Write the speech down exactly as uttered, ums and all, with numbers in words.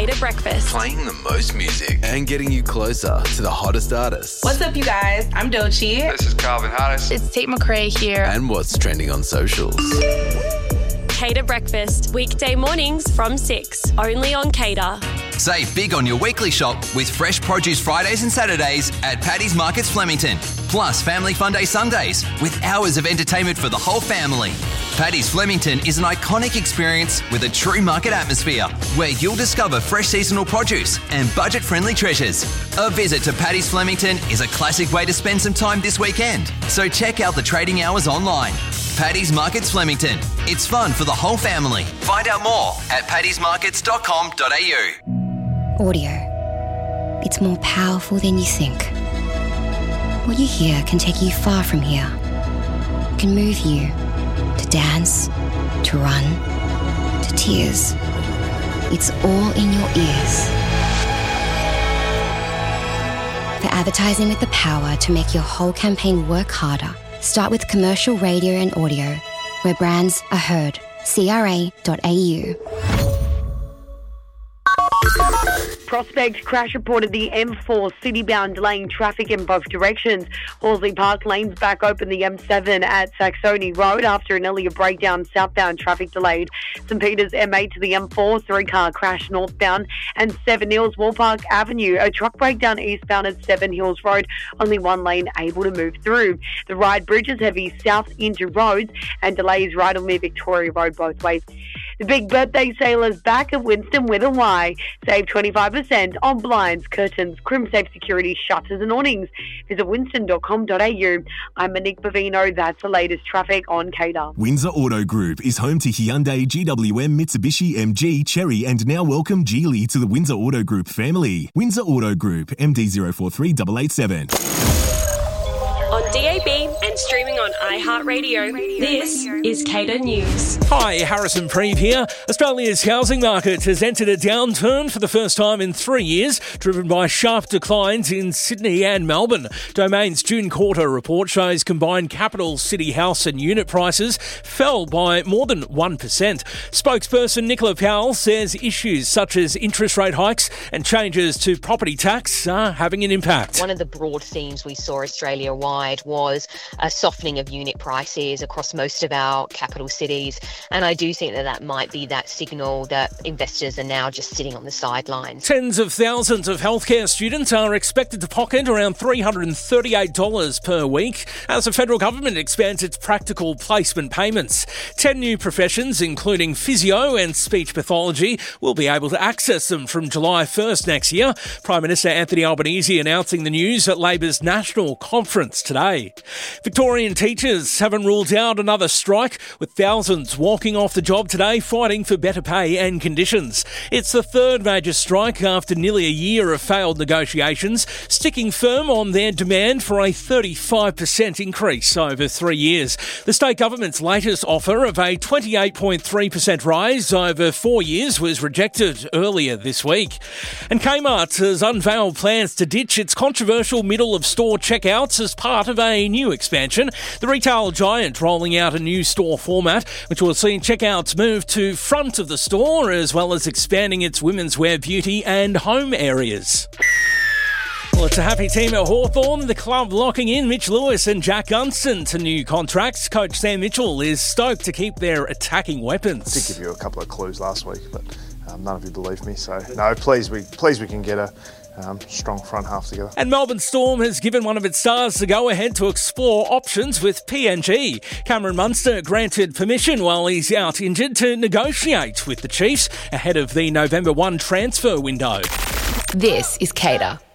Cater Breakfast. Playing the most music and getting you closer to the hottest artists. What's up, you guys? I'm Doechii. This is Calvin Harris. It's Tate McRae here. And what's trending on socials. Cater Breakfast, weekday mornings from six, only on Cater. Save big on your weekly shop with fresh produce Fridays and Saturdays at Paddy's Markets Flemington. Plus Family Fun Day Sundays with hours of entertainment for the whole family. Paddy's Flemington is an iconic experience with a true market atmosphere where you'll discover fresh seasonal produce and budget-friendly treasures. A visit to Paddy's Flemington is a classic way to spend some time this weekend. So check out the trading hours online. Paddy's Markets Flemington. It's fun for the whole family. Find out more at paddys markets dot com dot a u. Audio. It's more powerful than you think. What you hear can take you far from here. It can move you to dance, to run, to tears. It's all in your ears. For advertising with the power to make your whole campaign work harder, start with commercial radio and audio, where brands are heard. C R A dot A U. Prospect crash reported the M four city-bound delaying traffic in both directions. Horsley Park lanes back open the M seven at Saxony Road after an earlier breakdown. Southbound traffic delayed. St Peters M eight to the M four, three-car crash northbound, and Seven Hills Woolpark Avenue. A truck breakdown eastbound at Seven Hills Road. Only one lane able to move through. The Ryde Bridge is heavy south into roads and delays right on near Victoria Road both ways. The big birthday sale is back at Winston with a Y. Save twenty-five percent on blinds, curtains, crim-safe security, shutters and awnings. Visit winston dot com dot a u. I'm Monique Bavino. That's the latest traffic on Cater. Windsor Auto Group is home to Hyundai, G W M, Mitsubishi, M G, Chery and now welcome Geely to the Windsor Auto Group family. Windsor Auto Group, M D zero four three eight eight seven. On D A B and streaming on iHeartRadio, this is Cater News. Hi, Harrison Preeve here. Australia's housing market has entered a downturn for the first time in three years, driven by sharp declines in Sydney and Melbourne. Domain's June quarter report shows combined capital city house and unit prices fell by more than one percent. Spokesperson Nicola Powell says issues such as interest rate hikes and changes to property tax are having an impact. One of the broad themes we saw Australia-wide was a softening of unit prices across most of our capital cities, and I do think that that might be that signal that investors are now just sitting on the sidelines. Tens of thousands of healthcare students are expected to pocket around three hundred thirty-eight dollars per week as the federal government expands its practical placement payments. Ten new professions, including physio and speech pathology, will be able to access them from July first next year. Prime Minister Anthony Albanese announcing the news at Labor's national conference today. Victorian teachers haven't ruled out another strike, with thousands walking off the job today fighting for better pay and conditions. It's the third major strike after nearly a year of failed negotiations, sticking firm on their demand for a thirty-five percent increase over three years. The state government's latest offer of a twenty-eight point three percent rise over four years was rejected earlier this week. And Kmart has unveiled plans to ditch its controversial middle-of-store checkouts as part of a new expansion. The retail giant rolling out a new store format, which will see checkouts move to front of the store, as well as expanding its women's wear, beauty and home areas. Well, it's a happy team at Hawthorn. The club locking in Mitch Lewis and Jack Gunston to new contracts. Coach Sam Mitchell is stoked to keep their attacking weapons. I did give you a couple of clues last week, but um, none of you believed me. So, no, pleased we, pleased we can get a Um, strong front half together. And Melbourne Storm has given one of its stars the go-ahead to explore options with P N G. Cameron Munster granted permission while he's out injured to negotiate with the Chiefs ahead of the November first transfer window. This is Cater.